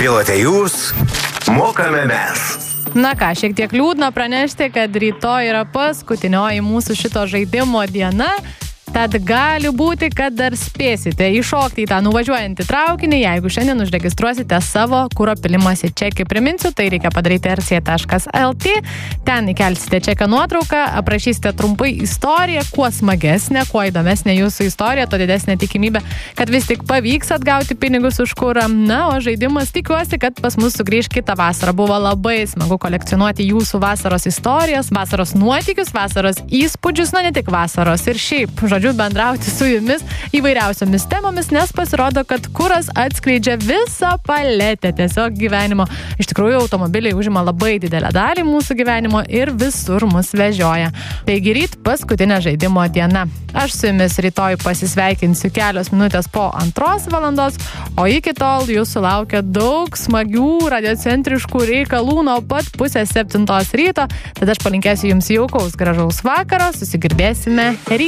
Pilote jūs, mokame mes. Na ką, šiek tiek liūdna pranešti, kad rytoj yra paskutinioji mūsų šito žaidimo diena. Tad gali būti, kad dar spėsite įšokti į tą nuvažiuojantį traukinį, jeigu šiandien užregistruosite savo kuro pilimosi čekį. Priminsiu, tai reikia padaryti rc.lt. Ten įkelsite čekio nuotrauką, aprašysite trumpai istoriją, kuo smagesnė, kuo įdomesnė jūsų istorija, to didesnė tikimybė, kad vis tik pavyks atgauti pinigus už kurą. Na, o žaidimas tikiuosi, kad pas mus sugrįž kitą vasarą. Buvo labai smagu kolekcionuoti jūsų vasaros istorijas, vasaros nuotykius, vasaros įspūdžius, na ne tik vasaros ir šiaip, bendrauti su jumis įvairiausiomis temomis, nes pasirodo, kad kuras atskleidžia visą paletę tiesiog gyvenimo. Iš tikrųjų, automobiliai užima labai didelę dalį mūsų gyvenimo ir visur mus vežioja. Taigi ryt paskutinė žaidimo diena. Aš su jumis rytoj pasisveikinsiu kelios minutės po 2 valandos, o iki tol jūsų laukia daug smagių radiocentriškų reikalų nuo pat 6:30 ryto. Tad aš palinkėsiu jums jaukaus, gražaus vakaro, susigirdėsime ryt.